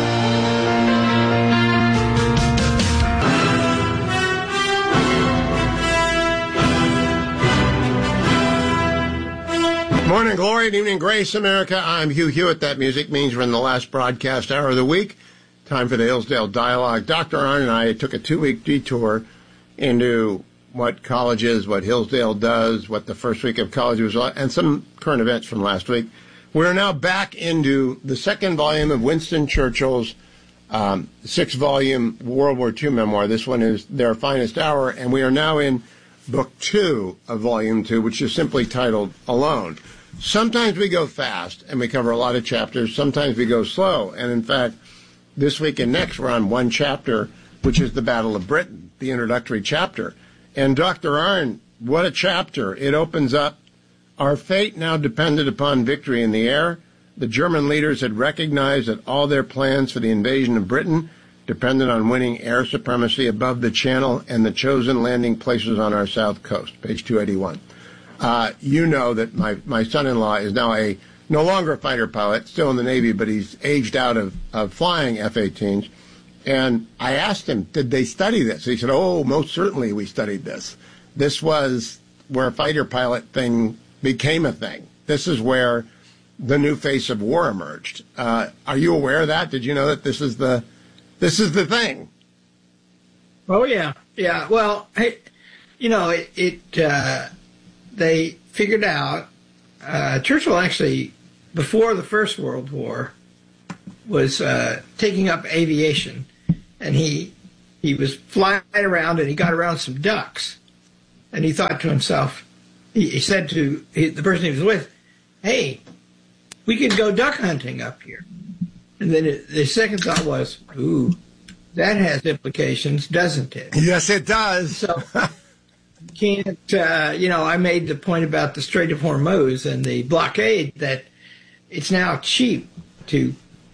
Morning glory and evening grace, America. I'm Hugh Hewitt. That music means we're in the last broadcast hour of the week. Time for the Hillsdale Dialogue. Dr. Arnn and I took a 2-week detour into what college is, what Hillsdale does, what the first week of college was like, and some current events from last week. We're now back into the second volume of Winston Churchill's 6-volume World War II memoir. This one is Their Finest Hour, and we are now in Book 2 of Volume 2, which is simply titled Alone. Sometimes we go fast and we cover a lot of chapters. Sometimes we go slow. And in fact, this week and next, we're on one chapter, which is the Battle of Britain, the introductory chapter. And Dr. Arnn what a chapter. It opens up. Our fate now depended upon victory in the air. The German leaders had recognized that all their plans for the invasion of Britain depended on winning air supremacy above the Channel and the chosen landing places on our south coast. Page 281. You know that my son-in-law is now no longer a fighter pilot, still in the Navy, but he's aged out of flying F-18s. And I asked him, did they study this? He said, oh, most certainly we studied this. This was where a fighter pilot thing became a thing. This is where the new face of war emerged. Are you aware of that? Did you know that this is the thing? Oh, yeah. Yeah. Well, hey, they figured out, Churchill actually, before the First World War, was taking up aviation, and he was flying around, and he got around some ducks, and he thought to himself, he said to the person he was with, hey, we could go duck hunting up here. And then the second thought was, ooh, that has implications, doesn't it? Yes, it does. So, can't, I made the point about the Strait of Hormuz and the blockade, that it's now cheap to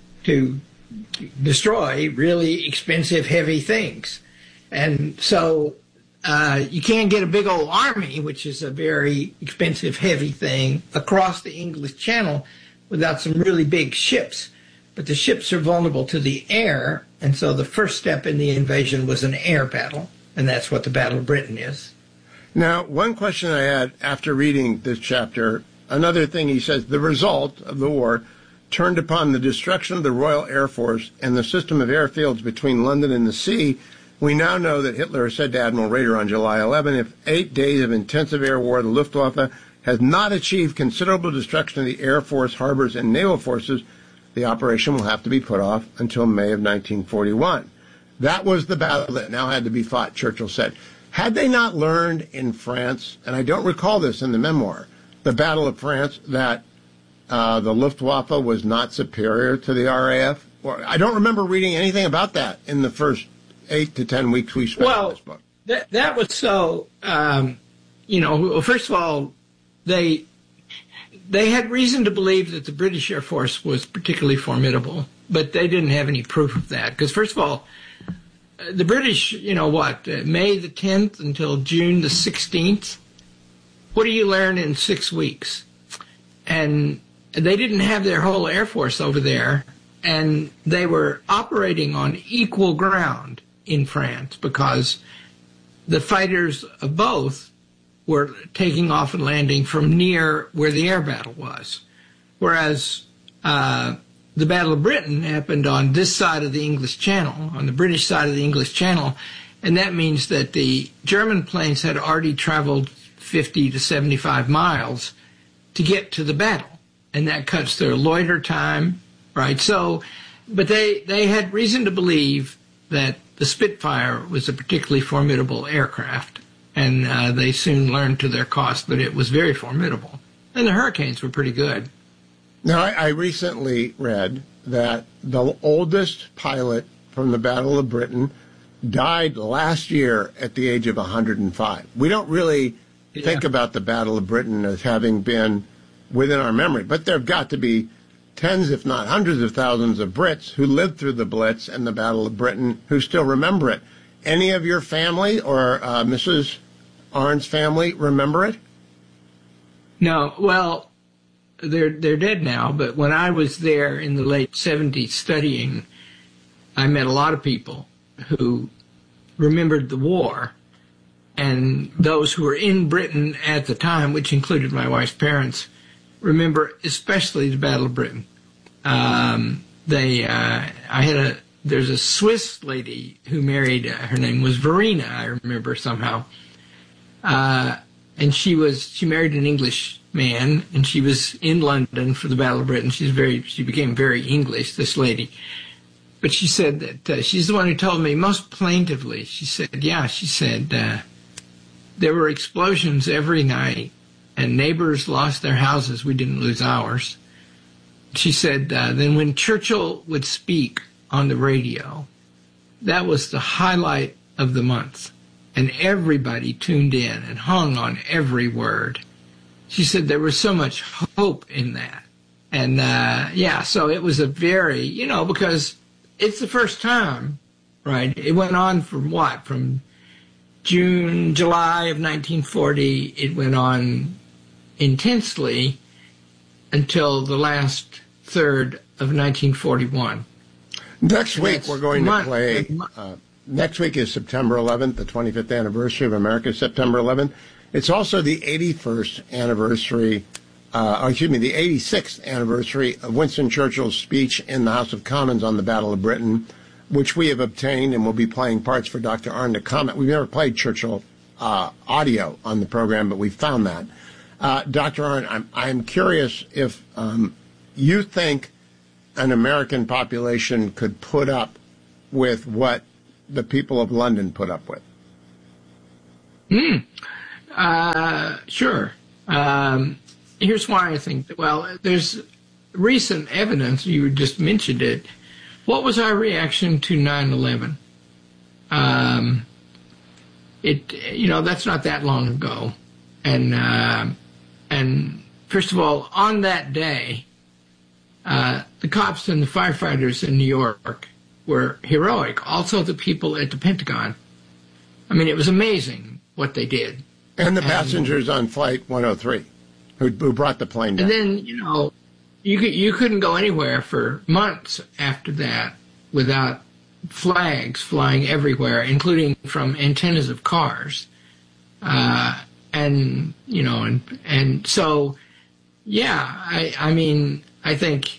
destroy really expensive, heavy things. And so you can't get a big old army, which is a very expensive, heavy thing, across the English Channel without some really big ships. But the ships are vulnerable to the air, and so the first step in the invasion was an air battle, and that's what the Battle of Britain is. Now, one question I had after reading this chapter, another thing he says, the result of the war turned upon the destruction of the Royal Air Force and the system of airfields between London and the sea. We now know that Hitler said to Admiral Raeder on July 11, if 8 days of intensive air war, the Luftwaffe has not achieved considerable destruction of the Air Force, harbors, and naval forces, the operation will have to be put off until May of 1941. That was the battle that now had to be fought, Churchill said. Had they not learned in France, and I don't recall this in the memoir, the Battle of France, that the Luftwaffe was not superior to the RAF? Or, I don't remember reading anything about that in the first 8 to 10 weeks we spent on this book. That was so, first of all, they had reason to believe that the British Air Force was particularly formidable, but they didn't have any proof of that. Because, first of all, the British, May the 10th until June the 16th, what do you learn in 6 weeks? And they didn't have their whole Air Force over there, and they were operating on equal ground in France because the fighters of both were taking off and landing from near where the air battle was. Whereas the Battle of Britain happened on this side of the English Channel, on the British side of the English Channel, and that means that the German planes had already traveled 50 to 75 miles to get to the battle, and that cuts their loiter time, right? So, but they had reason to believe that the Spitfire was a particularly formidable aircraft, and they soon learned to their cost that it was very formidable. And the Hurricanes were pretty good. Now, I recently read that the oldest pilot from the Battle of Britain died last year at the age of 105. We don't really think about the Battle of Britain as having been within our memory, but there have got to be tens, if not hundreds of thousands of Brits who lived through the Blitz and the Battle of Britain who still remember it. Any of your family or Mrs. Arndt's family remember it? No, well, they're dead now, but when I was there in the late 70s studying, I met a lot of people who remembered the war, and those who were in Britain at the time, which included my wife's parents, remember especially the Battle of Britain. There's a Swiss lady who married, her name was Verena, I remember somehow, and she married an English man, and she was in London for the Battle of Britain. She became very English, this lady. But she said that she's the one who told me most plaintively. She said, there were explosions every night, and neighbors lost their houses. We didn't lose ours. She said, then when Churchill would speak on the radio, that was the highlight of the month. and everybody tuned in and hung on every word. She said there was so much hope in that. And, so it was a very, because it's the first time, right? It went on from what? From July of 1940, it went on intensely until the last third of 1941. Next week, we're going to play. Next week is September 11th, the 25th anniversary of America's September 11th. It's also the 81st anniversary, the 86th anniversary of Winston Churchill's speech in the House of Commons on the Battle of Britain, which we have obtained, and we'll be playing parts for Dr. Arnn to comment. We've never played Churchill audio on the program, but we found that. Dr. Arnn, I'm curious if you think an American population could put up with what the people of London put up with. Sure. Here's why I think that, well, there's recent evidence, you just mentioned it. What was our reaction to 9/11? That's not that long ago. And first of all, on that day, the cops and the firefighters in New York were heroic. Also, the people at the Pentagon. I mean, it was amazing what they did. And the passengers on Flight 103 who brought the plane down. And then, you couldn't go anywhere for months after that without flags flying everywhere, including from antennas of cars. And so, I think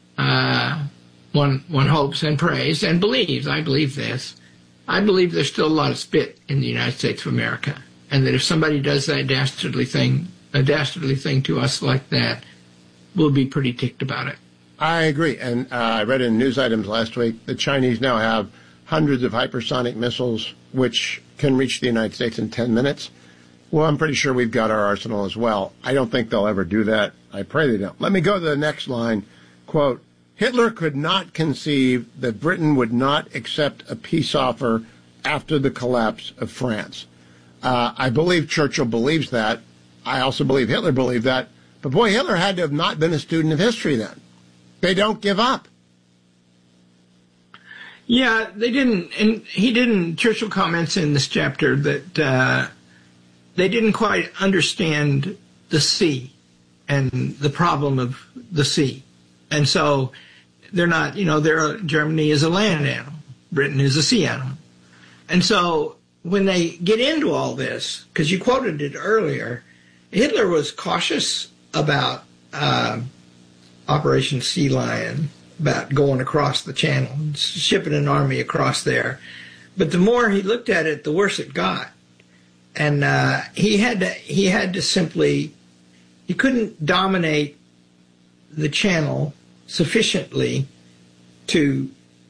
one hopes and prays and believes. I believe this. I believe there's still a lot of spit in the United States of America, and that if somebody does that dastardly thing to us like that, we'll be pretty ticked about it. I agree, and I read in news items last week the Chinese now have hundreds of hypersonic missiles which can reach the United States in 10 minutes. Well, I'm pretty sure we've got our arsenal as well. I don't think they'll ever do that. I pray they don't. Let me go to the next line. Quote, Hitler could not conceive that Britain would not accept a peace offer after the collapse of France. I believe Churchill believes that. I also believe Hitler believed that. But boy, Hitler had to have not been a student of history then. They don't give up. Yeah, they didn't. And he didn't. Churchill comments in this chapter that they didn't quite understand the sea and the problem of the sea. And so they're not, Germany is a land animal. Britain is a sea animal. And so when they get into all this, because you quoted it earlier, Hitler was cautious about Operation Sea Lion, about going across the channel, shipping an army across there. But the more he looked at it, the worse it got. And he had to simply, he couldn't dominate the channel sufficiently to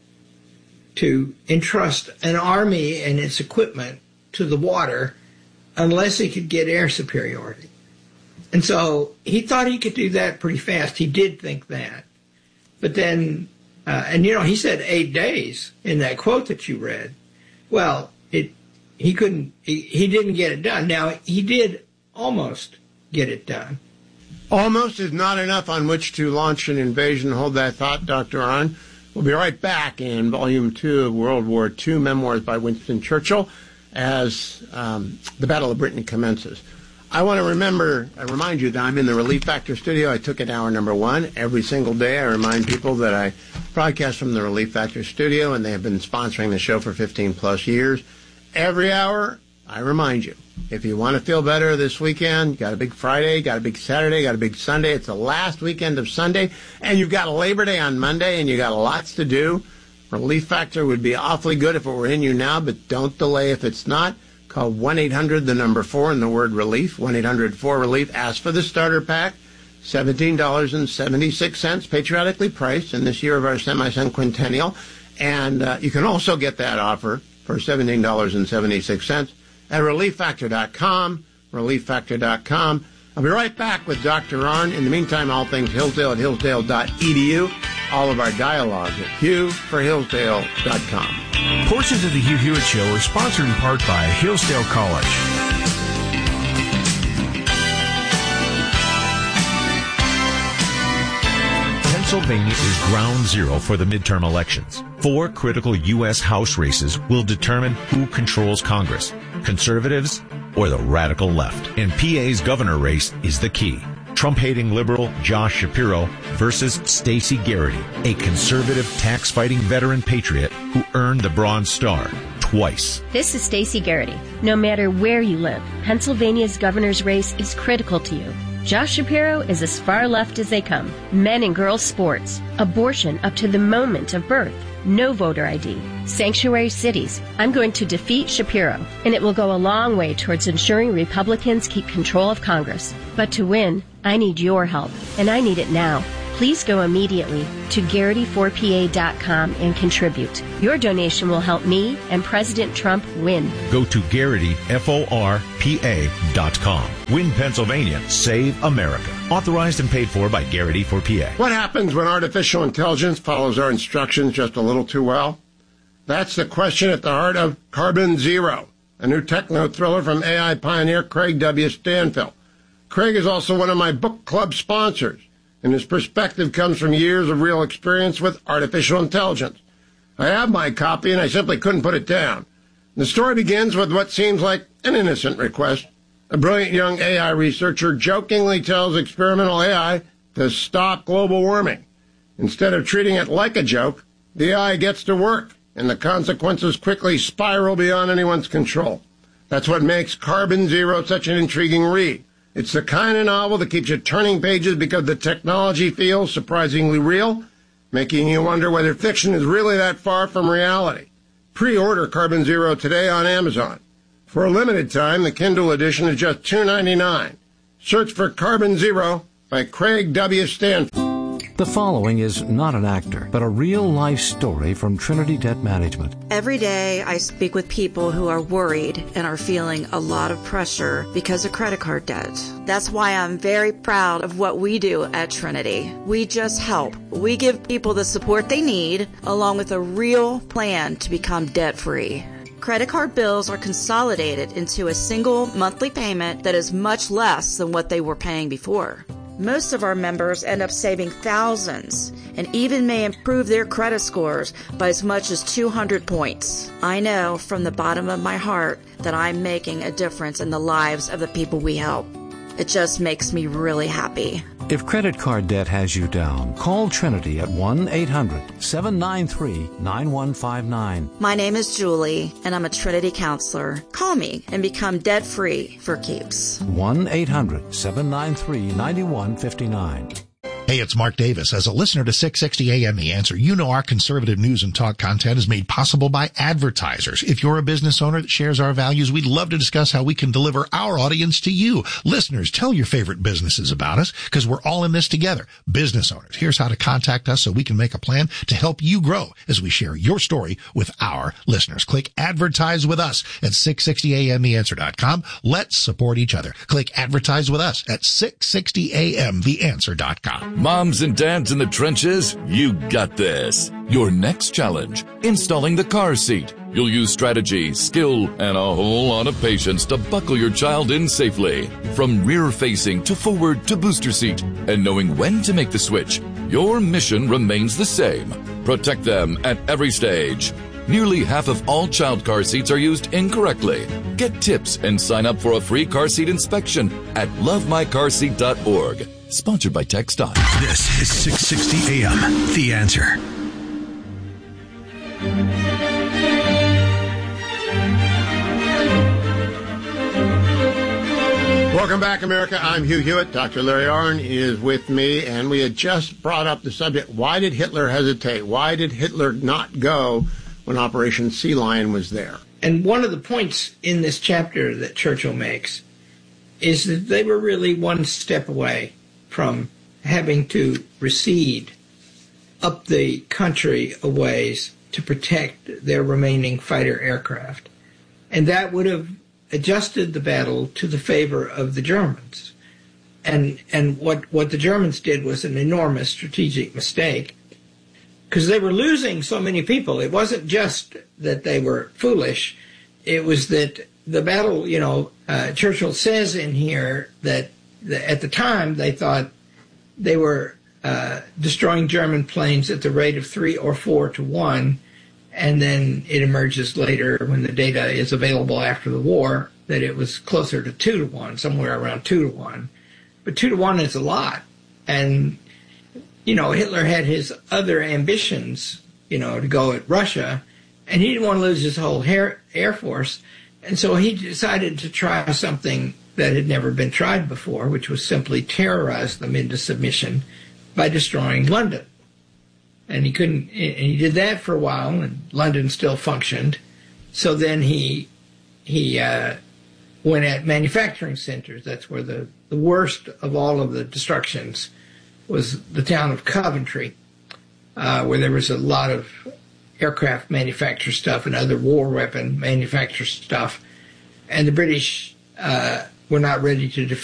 entrust an army and its equipment to the water unless he could get air superiority. And so he thought he could do that pretty fast. He did think that. But then, he said 8 days in that quote that you read. Well, he didn't get it done. Now, he did almost get it done. Almost is not enough on which to launch an invasion. Hold that thought, Dr. Arnn. We'll be right back in Volume 2 of World War II Memoirs by Winston Churchill as the Battle of Britain commences. I want to remind you that I'm in the Relief Factor studio. I took it hour number 1. Every single day I remind people that I broadcast from the Relief Factor studio, and they have been sponsoring the show for 15-plus years. Every hour, I remind you, if you want to feel better this weekend, got a big Friday, got a big Saturday, got a big Sunday. It's the last weekend of Sunday, and you've got a Labor Day on Monday, and you got lots to do. Relief Factor would be awfully good if it were in you now, but don't delay if it's not. Call 1-800-4 and the word relief, 1-800-4-RELIEF. Ask for the starter pack, $17.76, patriotically priced in this year of our semi-centennial. And you can also get that offer for $17.76 at ReliefFactor.com, ReliefFactor.com. I'll be right back with Dr. Arnn. In the meantime, all things Hillsdale at Hillsdale.edu. all of our dialogue at HughforHillsdale.com. Portions of the Hugh Hewitt Show are sponsored in part by Hillsdale College. Pennsylvania is ground zero for the midterm elections. 4 critical U.S. House races will determine who controls Congress, conservatives or the radical left. And PA's governor race is the key. Trump-hating liberal Josh Shapiro versus Stacey Garrity, a conservative tax-fighting veteran patriot who earned the Bronze Star twice. This is Stacey Garrity. No matter where you live, Pennsylvania's governor's race is critical to you. Josh Shapiro is as far left as they come. Men and girls sports, abortion up to the moment of birth, no voter ID, sanctuary cities. I'm going to defeat Shapiro, and it will go a long way towards ensuring Republicans keep control of Congress. But to win, I need your help, and I need it now. Please go immediately to Garrity4PA.com and contribute. Your donation will help me and President Trump win. Go to GarrityForPA.com. Win Pennsylvania. Save America. Authorized and paid for by Garrity4PA. What happens when artificial intelligence follows our instructions just a little too well? That's the question at the heart of Carbon Zero, a new techno thriller from AI pioneer Craig W. Stanfill. Craig is also one of my book club sponsors, and his perspective comes from years of real experience with artificial intelligence. I have my copy, and I simply couldn't put it down. The story begins with what seems like an innocent request. A brilliant young AI researcher jokingly tells experimental AI to stop global warming. Instead of treating it like a joke, the AI gets to work, and the consequences quickly spiral beyond anyone's control. That's what makes Carbon Zero such an intriguing read. It's the kind of novel that keeps you turning pages because the technology feels surprisingly real, making you wonder whether fiction is really that far from reality. Pre-order Carbon Zero today on Amazon. For a limited time, the Kindle edition is just $2.99. Search for Carbon Zero by Craig W. Stanfill. The following is not an actor, but a real-life story from Trinity Debt Management. Every day I speak with people who are worried and are feeling a lot of pressure because of credit card debt. That's why I'm very proud of what we do at Trinity. We just help. We give people the support they need, along with a real plan to become debt-free. Credit card bills are consolidated into a single monthly payment that is much less than what they were paying before. Most of our members end up saving thousands and even may improve their credit scores by as much as 200 points. I know from the bottom of my heart that I'm making a difference in the lives of the people we help. It just makes me really happy. If credit card debt has you down, call Trinity at 1-800-793-9159. My name is Julie, and I'm a Trinity counselor. Call me and become debt-free for keeps. 1-800-793-9159. Hey, it's Mark Davis. As a listener to 660 AM The Answer, you know our conservative news and talk content is made possible by advertisers. If you're a business owner that shares our values, we'd love to discuss how we can deliver our audience to you. Listeners, tell your favorite businesses about us because we're all in this together. Business owners, here's how to contact us so we can make a plan to help you grow as we share your story with our listeners. Click Advertise with Us at 660amtheanswer.com. Let's support each other. Click Advertise with Us at 660amtheanswer.com. Moms and dads in the trenches, you got this. Your next challenge, installing the car seat. You'll use strategy, skill, and a whole lot of patience to buckle your child in safely. From rear-facing to forward to booster seat. And knowing when to make the switch, your mission remains the same. Protect them at every stage. Nearly half of all child car seats are used incorrectly. Get tips and sign up for a free car seat inspection at lovemycarseat.org. Sponsored by TechStop. This is 660 AM. The Answer. Welcome back, America. I'm Hugh Hewitt. Dr. Larry Arnn is with me, and we had just brought up the subject, why did Hitler hesitate? Why did Hitler not go when Operation Sea Lion was there? And one of the points in this chapter that Churchill makes is that they were really one step away from having to recede up the country a ways to protect their remaining fighter aircraft. And that would have adjusted the battle to the favor of the Germans. And what the Germans did was an enormous strategic mistake because they were losing so many people. It wasn't just that they were foolish. It was that the battle, Churchill says in here that at the time they thought they were destroying German planes at the rate of 3 or 4 to 1, and then it emerges later when the data is available after the war that it was closer to 2 to 1, somewhere around 2 to 1. But 2 to 1 is a lot. And, Hitler had his other ambitions, to go at Russia, and he didn't want to lose his whole air force. And so he decided to try something that had never been tried before, which was simply terrorize them into submission by destroying London. And he did that for a while, and London still functioned. So then he went at manufacturing centers. That's where the worst of all of the destructions was the town of Coventry, where there was a lot of aircraft manufacture stuff and other war weapon manufacture stuff. And the British were not ready to defend